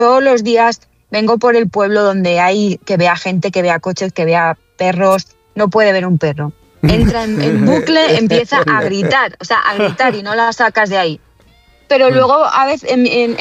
todos los días vengo por el pueblo donde hay que vea gente, que vea coches, que vea perros. No puede ver un perro. Entra en bucle, empieza a gritar, o sea, a gritar y no la sacas de ahí. Pero luego a veces